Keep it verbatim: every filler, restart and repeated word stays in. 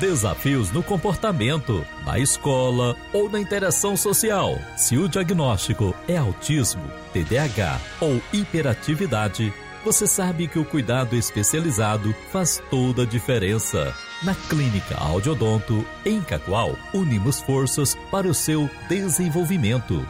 desafios no comportamento, na escola ou na interação social. Se o diagnóstico é autismo, T D A H ou hiperatividade, você sabe que o cuidado especializado faz toda a diferença. Na Clínica Audiodonto, em Cacoal, unimos forças para o seu desenvolvimento.